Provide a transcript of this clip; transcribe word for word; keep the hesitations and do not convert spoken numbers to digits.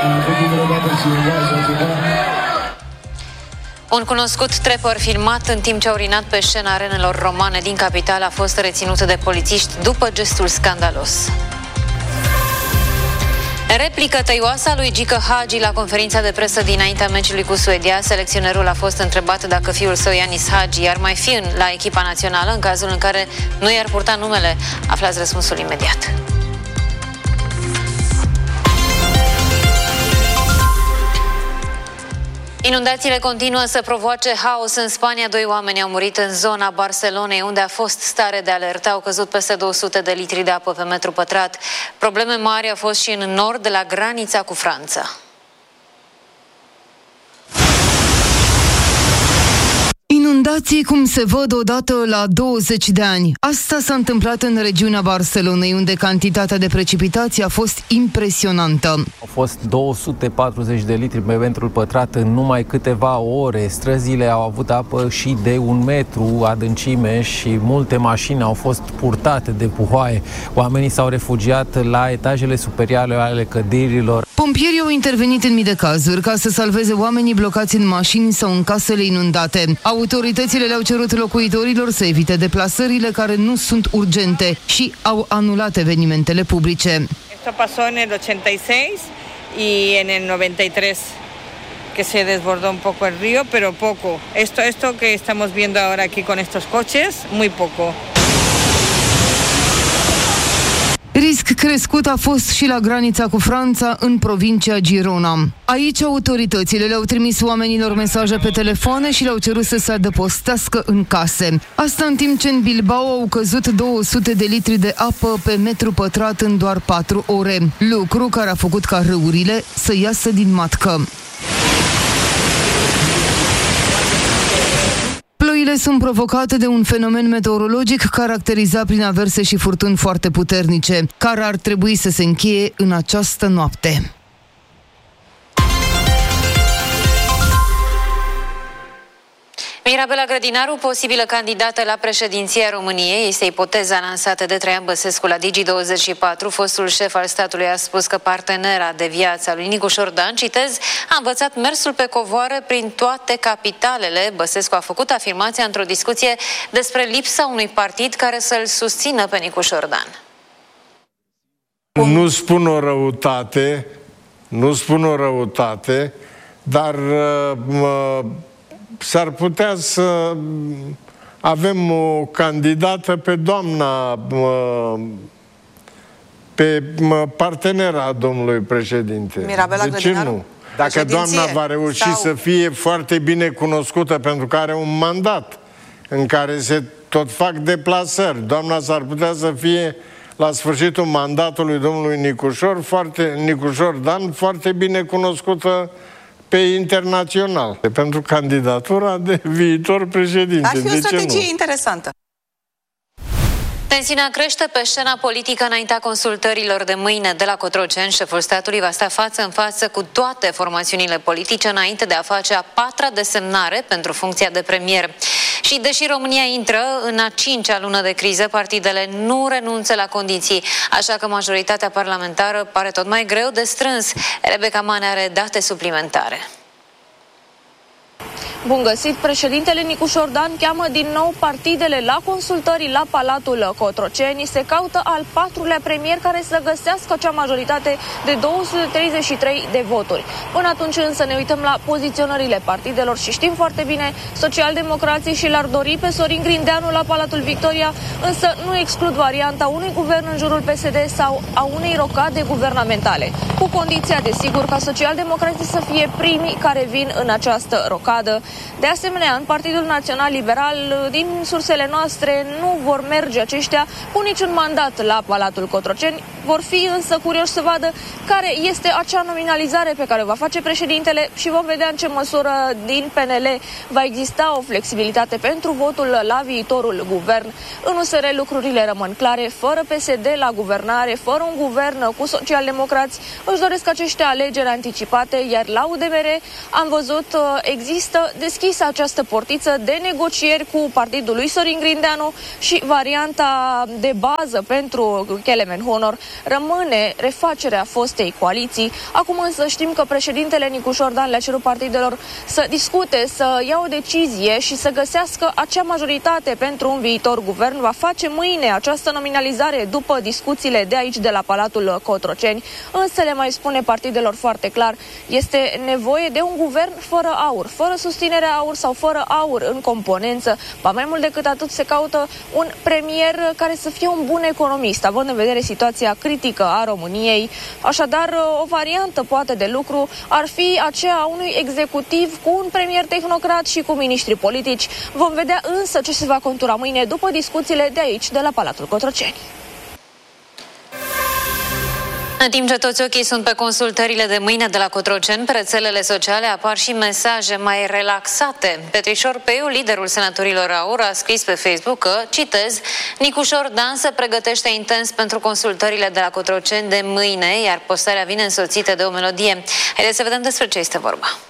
Un cunoscut trapper filmat în timp ce a urinat pe scena arenelor romane din capitală a fost reținut de polițiști după gestul scandalos. Replică tăioasă a lui Gică Hagi la conferința de presă dinaintea meciului cu Suedia. Selecționerul a fost întrebat dacă fiul său, Ianis Hagi, ar mai fi în, la echipa națională în cazul în care nu i-ar purta numele. Aflați răspunsul imediat. Inundațiile continuă să provoace haos în Spania. Doi oameni au murit în zona Barcelonei, unde a fost stare de alertă. Au căzut peste două sute de litri de apă pe metru pătrat. Probleme mari au fost și în nord, la granița cu Franța. Inundații cum se văd odată la douăzeci de ani. Asta s-a întâmplat în regiunea Barcelonei, unde cantitatea de precipitații a fost impresionantă. Au fost două sute patruzeci de litri pe metru pătrat în numai câteva ore. Străzile au avut apă și de un metru adâncime și multe mașini au fost purtate de puhoaie. Oamenii s-au refugiat la etajele superioare ale clădirilor. Pompierii au intervenit în mii de cazuri ca să salveze oamenii blocați în mașini sau în casele inundate. Autoritățile le-au cerut locuitorilor să evite deplasările care nu sunt urgente și au anulat evenimentele publice. Esto pasó en el ochenta y seis y en el noventa y tres que se desbordó un poco el río, pero poco. Esto esto que estamos viendo ahora aquí con estos coches, muy poco. Risc crescut a fost și la granița cu Franța, în provincia Girona. Aici autoritățile le-au trimis oamenilor mesaje pe telefoane și le-au cerut să se adăpostească în case. Asta în timp ce în Bilbao au căzut două sute de litri de apă pe metru pătrat în doar patru ore, lucru care a făcut ca râurile să iasă din matcă. Ploile sunt provocate de un fenomen meteorologic caracterizat prin averse și furtuni foarte puternice, care ar trebui să se încheie în această noapte. Mirabela Grădinaru, posibilă candidată la președinția României, este ipoteza lansată de Traian Băsescu la Digi douăzeci și patru. Fostul șef al statului a spus că partenera de viață a lui Nicu Șordan, citez, a învățat mersul pe covoare prin toate capitalele. Băsescu a făcut afirmația într-o discuție despre lipsa unui partid care să-l susțină pe Nicu Șordan. Nu spun o răutate, nu spun o răutate, dar uh, s-ar putea să avem o candidată pe doamna, pe partenera domnului președinte. Mirabela de ce nu? Dacă doamna va reuși sau... să fie foarte bine cunoscută pentru că are un mandat în care se tot fac deplasări, doamna s-ar putea să fie la sfârșitul mandatului domnului Nicușor, foarte, Nicușor Dan, foarte bine cunoscută pe internațional, pentru candidatura de viitor președinte. Ar fi o strategie interesantă. Tensiunea crește pe scena politică înaintea consultărilor de mâine de la Cotroceni. Șeful statului va sta față în față cu toate formațiunile politice înainte de a face a patra desemnare pentru funcția de premier. Și deși România intră în a cincea lună de criză, partidele nu renunță la condiții, așa că majoritatea parlamentară pare tot mai greu de strâns. Rebecca Mane are date suplimentare. Bun găsit! Președintele Nicu Șordan cheamă din nou partidele la consultări la Palatul Cotroceni. Se caută al patrulea premier care să găsească cea majoritate de două sute treizeci și trei de voturi. Până atunci însă ne uităm la poziționările partidelor și știm foarte bine, socialdemocrații și l-ar dori pe Sorin Grindeanu la Palatul Victoria, însă nu exclud varianta unui guvern în jurul P S D sau a unei rocade guvernamentale, cu condiția, desigur, ca socialdemocrații să fie primii care vin în această rocadă. De asemenea, în Partidul Național Liberal, din sursele noastre, nu vor merge aceștia cu niciun mandat la Palatul Cotroceni. Vor fi însă curioși să vadă care este acea nominalizare pe care o va face președintele și vom vedea în ce măsură din P N L va exista o flexibilitate pentru votul la viitorul guvern. În U S R lucrurile rămân clare, fără P S D la guvernare, fără un guvern cu socialdemocrați, își doresc aceștia alegeri anticipate, iar la U D M R am văzut există deschis această portiță de negocieri cu partidul lui Sorin Grindeanu și varianta de bază pentru Kelemen Honor rămâne refacerea fostei coaliții. Acum însă știm că președintele Nicu Șordan le-a cerut partidelor să discute, să ia o decizie și să găsească acea majoritate pentru un viitor guvern. Va face mâine această nominalizare după discuțiile de aici, de la Palatul Cotroceni, însă le mai spune partidelor foarte clar, este nevoie de un guvern fără aur, fără susținerea aur sau fără aur în componență. Ba mai mult decât atât, se caută un premier care să fie un bun economist, având în vedere situația critică a României. Așadar, o variantă poate de lucru ar fi aceea a unui executiv cu un premier tehnocrat și cu miniștri politici. Vom vedea însă ce se va contura mâine după discuțiile de aici, de la Palatul Cotroceni. În timp ce toți ochii sunt pe consultările de mâine de la Cotroceni, pe rețelele sociale apar și mesaje mai relaxate. Petrișor Peiu, liderul senatorilor AUR, a scris pe Facebook că, citez, Nicu Șordan se pregătește intens pentru consultările de la Cotroceni de mâine, iar postarea vine însoțită de o melodie. Haideți să vedem despre ce este vorba.